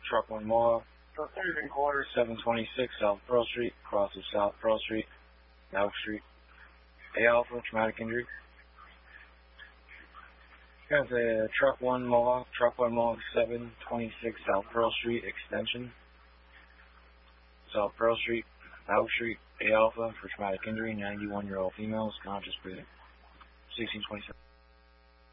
Truck 1 Mohawk, for 3 726 South Pearl Street, cross of South Pearl Street, Elk Street. A Alpha, traumatic injury. Got the Truck 1 Mohawk, 726 South Pearl Street, extension. South Pearl Street, Elk Street, A Alpha, for traumatic injury, 91-year-old female, is conscious breathing. 1627.